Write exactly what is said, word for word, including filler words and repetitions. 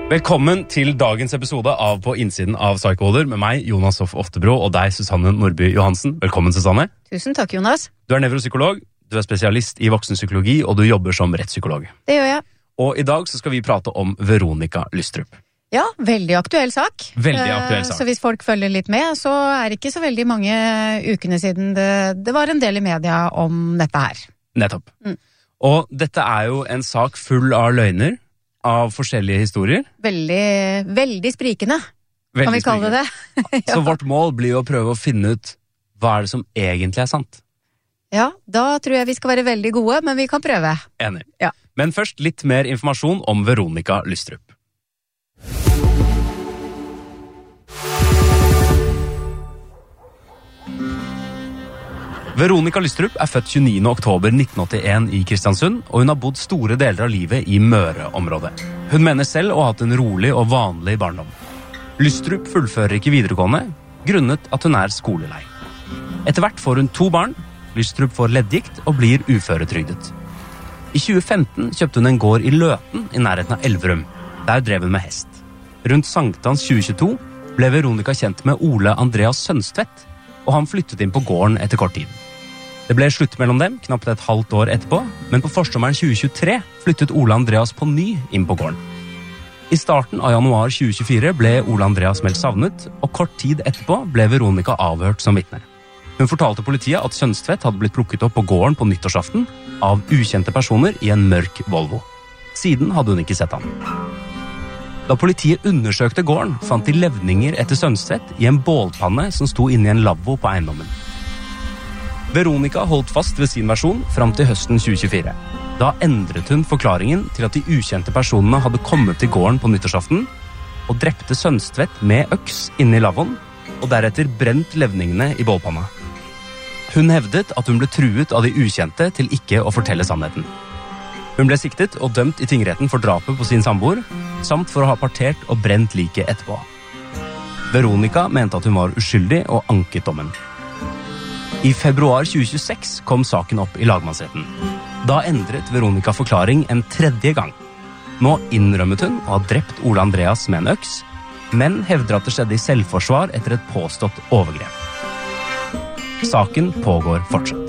Velkommen til dagens episode av På innsiden av Psykohoder med meg, Jonas Hoff Oftebro, og deg, Susanne Nordby Johansen. Velkommen, Susanne. Tusen takk, Jonas. Du er nevropsykolog, du er spesialist i voksenpsykologi, og du jobber som rettspsykolog. Det gjør jeg. Og i dag så skal vi prate om Veronica Lystrup. Ja, veldig aktuell sak. Veldig aktuell sak. Så hvis folk følger litt med, så er det ikke så veldig mange ukene siden det, det var en del i media om dette her. Nettopp. Mm. Og dette er jo en sak full av løgner, av forskjellige historier. Veldig, veldig sprikende, Veldig kan vi kalle det. ja. Så vårt mål blir jo å prøve å finne ut hva er det som egentlig er sant. Ja, da tror jeg vi skal være veldig gode, men vi kan prøve. Enig. Ja. Men først litt mer informasjon om Veronica Lystrup. Veronica Lystrup er født tjueniende oktober nitten åttien i Kristiansund, og hun har bodd store deler av livet i Møre-området. Hun mener selv å ha hatt en rolig og vanlig barndom. Lystrup fullfører ikke videregående, grunnet at hun er skolelei. Etter hvert får hun to barn, Lystrup får leddgikt og blir uføretrygdet. I tjue femten kjøpte hun en gård i Løten i nærheten av Elverum. Der drev hun med hest. Rundt Sankthans tjue tjueto ble Veronica kjent med Ole Andreas Sønstvedt, og han flyttet inn på gården etter kort tid. Det ble slutt mellom dem knapt et halvt år etterpå, men på forsommeren tjue tjuetre flyttet Ole Andreas på ny inn på gården. I starten av januar tjue tjuefire ble Ole Andreas meldt savnet, og kort tid etterpå ble Veronica avhørt som vitne. Hun fortalte politiet at Sønstvedt hadde blitt plukket opp på gården på nyttårsaften av ukjente personer i en mørk Volvo. Siden hadde hun ikke sett ham. Da politiet undersøkte gården, fant de levninger etter Sønstvedt i en bålpanne som sto inne i en lavvo på eiendommen. Veronica holdt fast ved sin versjon fram til høsten tjue tjuefire. Da endret hun forklaringen til at de ukjente personene hadde kommet til gården på nyttårsaften og drepte Sønstvedt med øks inne i lavvoen, og deretter brent levningene i bålpanna. Hun hevdet at hun ble truet av de ukjente til ikke å fortelle sannheten. Hun ble siktet og dømt i tingretten for drapet på sin samboer, samt for å ha partert og brent liket etterpå. Veronica mente at hun var uskyldig og anket dommen. I februar tjue tjueseks kom saken opp i lagmannsretten. Da endret Veronica forklaring en tredje gang. Nå innrømmet hun å ha drept Ole Andreas med en øks, men hevder at det skjedde i selvforsvar etter et påstått overgrep. Saken pågår fortsatt.